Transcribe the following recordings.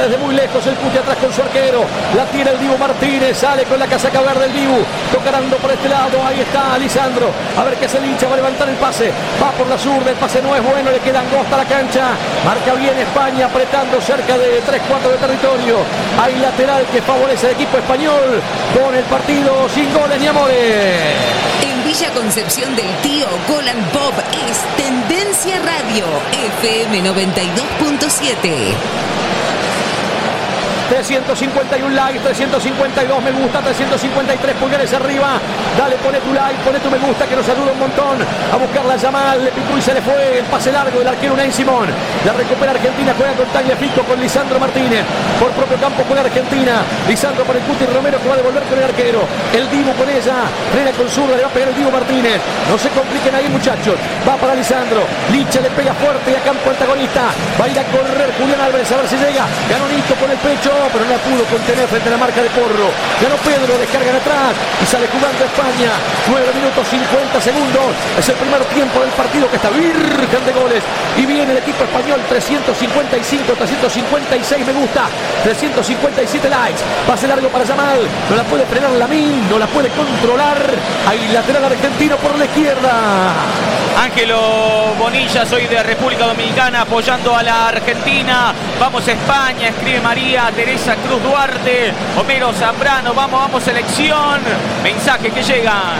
desde muy lejos el Cuti atrás con su arquero. La tiene el Dibu Martínez, sale con la casaca verde el Dibu, tocarando por este lado, ahí está Lisandro, a ver qué se lincha, va a levantar el pase, va por la zurda, el pase no es bueno, le queda angosta la cancha, marca bien España, apretando cerca de 3/4 de territorio. Hay lateral que favorece al equipo español, con el partido sin goles ni amores. En Villa Concepción del Tío, Gol and Pop es Tendencia Radio, FM 92.7. 351 likes, 352 me gusta, 353 pulgares arriba. Dale, pone tu like, pone tu me gusta, que nos ayuda un montón. A buscarla Yamal, le picó y se le fue. El pase largo del arquero Unai Simón. La recupera Argentina, juega con Tagliafico, con Lisandro Martínez. Por propio campo juega Argentina. Lisandro para el Cuti Romero, que va a devolver con el arquero. El Dibu con ella, frena con zurda, le va a pegar el Dibu Martínez. No se compliquen ahí, muchachos. Va para Lisandro. Licha le pega fuerte y a campo antagonista. Va a ir a correr Julián Álvarez, a ver si llega. Ganó Nico con el pecho, pero no la pudo contener frente a la marca de Porro. Ganó Pedro, descargan atrás y sale jugando España. 9 minutos 50 segundos. Es el primer tiempo del partido que está virgen de goles. Y viene el equipo español, 355, 356 me gusta, 357 likes. Pase largo para Yamal. No la puede frenar Lamín, no la puede controlar. Hay lateral argentino por la izquierda. Ángelo Bonilla, soy de República Dominicana, apoyando a la Argentina. Vamos a España, escribe María Teresa Cruz Duarte. Homero Zambrano, vamos selección. Mensajes que llegan.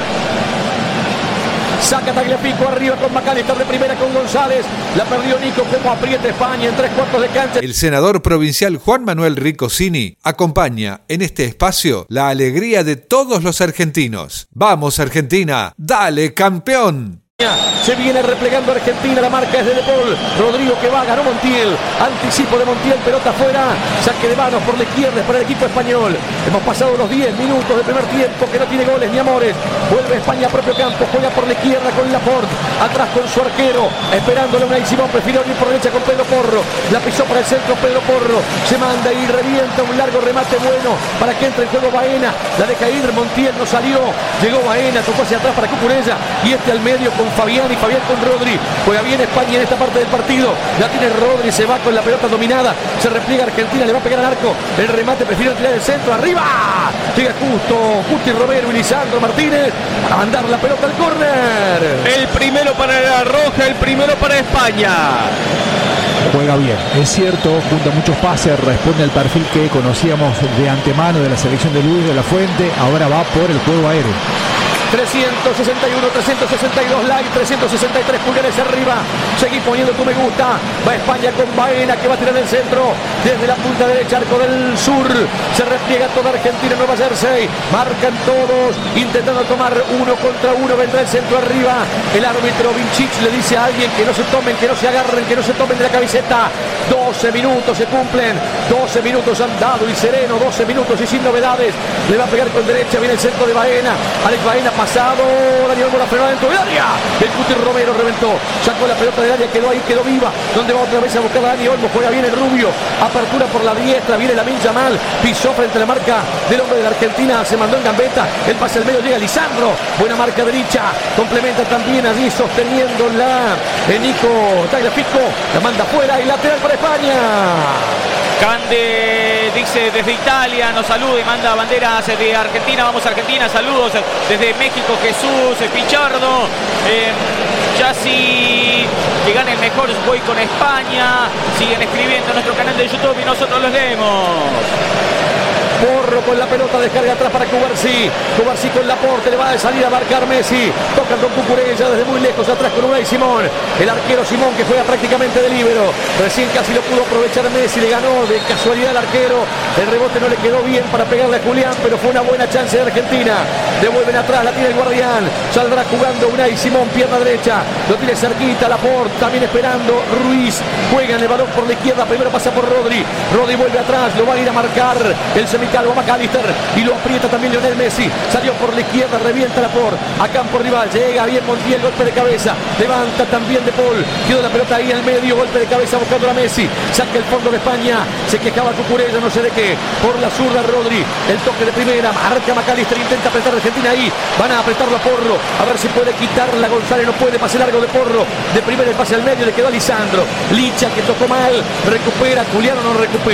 Saca Tagliafico arriba con McAllister de primera con González. La perdió Nico, como aprieta España en 3/4 de cancha. El senador provincial Juan Manuel Riccosini acompaña en este espacio la alegría de todos los argentinos. ¡Vamos Argentina! ¡Dale campeón! Se viene replegando Argentina, la marca es de Paul. Rodrigo que va, ganó Montiel. Anticipo de Montiel, pelota afuera. Saque de manos por la izquierda para el equipo español. Hemos pasado los 10 minutos de primer tiempo que no tiene goles ni amores. Vuelve España a propio campo, juega por la izquierda con Laporte. Atrás con su arquero, esperándole a Unai Simón. Prefirió ir por derecha con Pedro Porro. La pisó para el centro Pedro Porro. Se manda y revienta un largo remate bueno para que entre en juego Baena. La deja ir, Montiel no salió. Llegó Baena, tocó hacia atrás para Cucurella. Y este al medio con Fabián y Fabián con Rodri. Juega bien España en esta parte del partido. La tiene Rodri, se va con la pelota dominada. Se repliega Argentina, le va a pegar al arco. El remate prefiere tirar el centro. ¡Arriba! Llega justo Cuti Romero y Lisandro Martínez para mandar la pelota al córner. El primero para la Roja, el primero para España. Juega bien, es cierto, junta muchos pases, responde al perfil que conocíamos de antemano de la selección de Luis de la Fuente. Ahora va por el juego aéreo. 361, 362 likes, 363 pulgares arriba. Seguí poniendo tu me gusta. Va España con Baena que va a tirar el centro desde la punta derecha, arco del sur. Se repliega toda Argentina, Nueva Jersey. Marcan todos, intentando tomar 1 contra 1. Vendrá el centro arriba. El árbitro Vincic le dice a alguien que no se tomen, que no se agarren, que no se tomen de la camiseta. 12 minutos se cumplen. 12 minutos han dado y sereno. 12 minutos y sin novedades. Le va a pegar con derecha. Viene el centro de Baena. Alex Baena pasado, Daniel Olmo la frenó dentro del área. El Cuti Romero reventó, sacó la pelota del área, quedó ahí, quedó viva. Donde va otra vez a buscar a Dani Olmo, juega bien el Rubio, apertura por la diestra, viene Lamine Yamal, pisó frente a la marca del hombre de la Argentina, se mandó en gambeta, el pase al medio, llega Lisandro, buena marca derecha, complementa también allí sosteniéndola Nico Tagliafico, la manda fuera y lateral para España. Cande dice desde Italia, nos saluda y manda banderas de Argentina. Vamos a Argentina, saludos desde México, Jesús Pichardo. Yassi, que gane el mejor, voy con España. Siguen escribiendo en nuestro canal de YouTube y nosotros los leemos. Porro con la pelota, descarga atrás para Cubarsí. Cubarsí con Laporte, le va a salir a marcar Messi. Tocan con Cucurella desde muy lejos, atrás con Unai Simón. El arquero Simón que juega prácticamente de líbero. Recién casi lo pudo aprovechar Messi, le ganó de casualidad al arquero. El rebote no le quedó bien para pegarle a Julián, pero fue una buena chance de Argentina. Devuelven atrás, la tiene el guardián. Saldrá jugando Unai Simón, pierna derecha. Lo tiene cerquita, Laporte también esperando. Ruiz juega en el balón por la izquierda. Primero pasa por Rodri. Rodri vuelve atrás, lo va a ir a marcar el semicalvo McAllister y lo aprieta también Lionel Messi. Salió por la izquierda, revienta Laporte a campo rival. Llega bien Montiel, golpe de cabeza. Levanta también De Paul. Quedó la pelota ahí al medio, golpe de cabeza buscando a Messi. Saca el fondo de España. Se quejaba Cucurella, no sé de qué. Por la zurda Rodri. El toque de primera. Marca McAllister, intenta apretar a Argentina ahí. Van a apretarlo a Porro. A ver si puede quitarla. González no puede. Pase largo de Porro. De primera el pase al medio. Le quedó a Lisandro. Licha que tocó mal. Recupera. Juliano no recupera.